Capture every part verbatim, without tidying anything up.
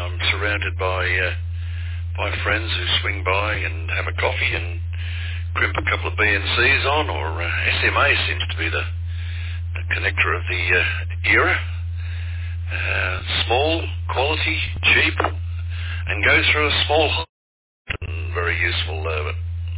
I'm surrounded by uh, by friends who swing by and have a coffee and crimp a couple of B N Cs on, or uh, S M A seems to be the, the connector of the uh, era. Uh, small, quality, cheap, and goes through a small hole. And very useful. Uh,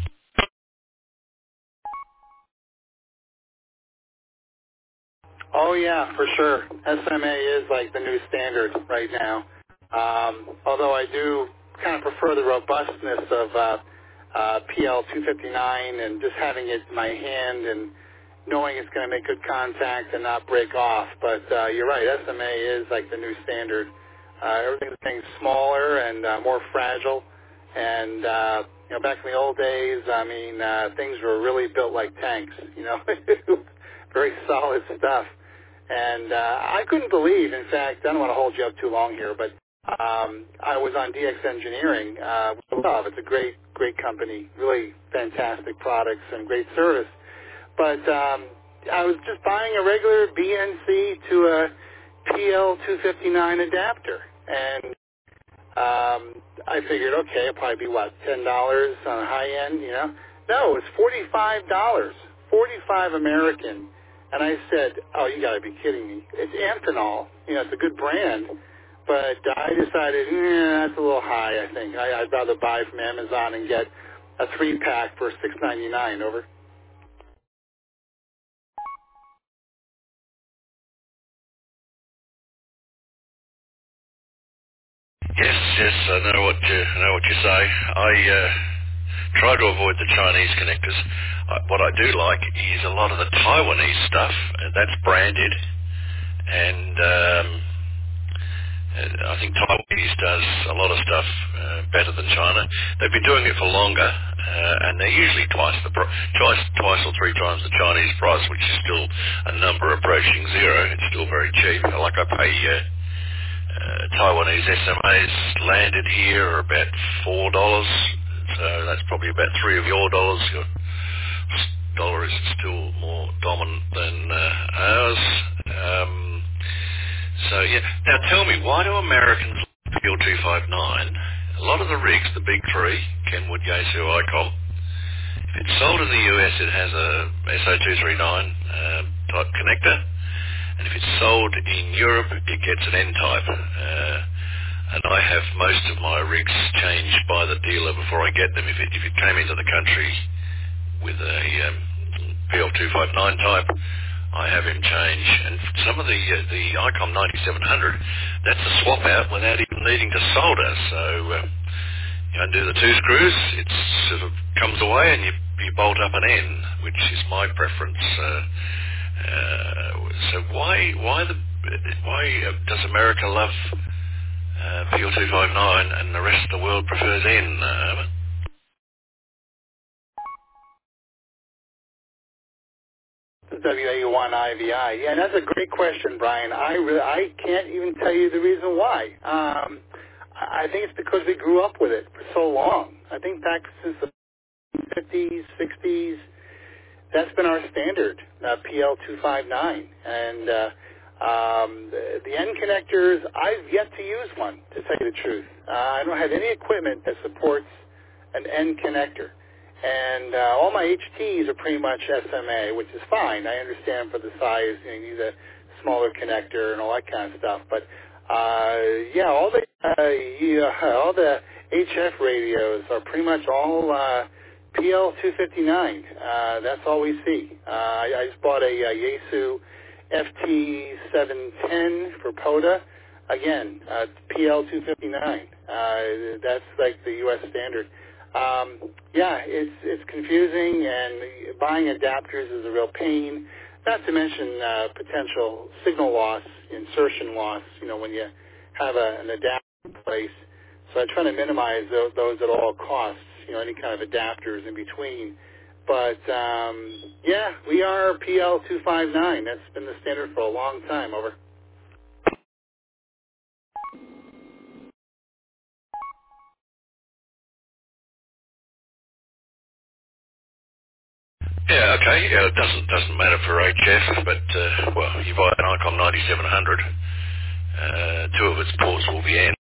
Oh yeah, for sure. S M A is like the new standard right now. Um, although I do kind of prefer the robustness of uh, uh, P L two fifty-nine and just having it in my hand and knowing it's going to make good contact and not break off. But uh, you're right, S M A is like the new standard. Uh, everything's getting smaller and uh, more fragile. And uh, you know, back in the old days, I mean, uh, things were really built like tanks. You know, very solid stuff. And uh, I couldn't believe, in fact, I don't want to hold you up too long here, but um, I was on D X Engineering. Uh, which I love. It's a great, great company, really fantastic products and great service. But um, I was just buying a regular B N C to a P L two fifty-nine adapter. And um, I figured, okay, it'll probably be, what, ten dollars on the high end, you know? No, it's forty-five dollars, forty-five American. And I said, oh, you got to be kidding me. It's Amphenol. You know, it's a good brand. But I decided, eh, that's a little high, I think. I, I'd rather buy from Amazon and get a three-pack for six ninety-nine. Over. yes, yes, I know what you I know what you say. I uh, try to avoid the Chinese connectors. Uh, what I do like is a lot of the Taiwanese stuff. Uh, that's branded, and um, uh, I think Taiwanese does a lot of stuff uh, better than China. They've been doing it for longer, uh, and they're usually twice the pr- twice twice or three times the Chinese price, which is still a number approaching zero. It's still very cheap. Like I pay. Uh, Uh, Taiwanese S M As landed here are about four dollars, so that's probably about three of your dollars. Your dollar is still more dominant than uh, ours. Um, so yeah, now tell me, why do Americans like P L two fifty-nine? A lot of the rigs, the big three, Kenwood, Yaesu, ICOM, if it's sold in the U S, it has a S O two thirty-nine uh, type connector. And if it's sold in Europe, it gets an N-type. Uh, and I have most of my rigs changed by the dealer before I get them. If it, if it came into the country with a um, P L two fifty-nine type, I have him change. And some of the uh, the ICOM ninety-seven hundred, that's a swap out without even needing to solder. So uh, you undo the two screws, it sort of comes away, and you, you bolt up an N, which is my preference. Uh, Uh, so why why the why uh, does America love uh, P L two fifty-nine and the rest of the world prefers N? Uh, W A one I V I. Yeah, that's a great question, Brian. I really, I can't even tell you the reason why. Um, I think it's because we grew up with it for so long. I think back since the fifties, sixties, that's been our standard, uh, P L two fifty-nine. And uh, um, the, the end connectors, I've yet to use one, to tell you the truth. Uh, I don't have any equipment that supports an end connector. And uh, all my H Ts are pretty much S M A, which is fine. I understand for the size, you know, you need a smaller connector and all that kind of stuff. But uh, yeah, all the uh, yeah, all the H F radios are pretty much all uh, P L two fifty-nine. Uh, that's all we see. Uh, I, I just bought a, a Yaesu F T seven ten for POTA. Again, uh, P L two fifty-nine. Uh, that's like the U S standard. Um, yeah, it's it's confusing, and buying adapters is a real pain. Not to mention uh, potential signal loss, insertion loss. You know, when you have a, an adapter in place. So I try to minimize those, those at all costs. You know, any kind of adapters in between. But um, yeah, we are P L two fifty-nine. That's been the standard for a long time. Over. yeah, okay. Yeah, it doesn't doesn't matter for H F, but uh, well, you buy an ICOM ninety-seven hundred. Uh, two of its ports will be N.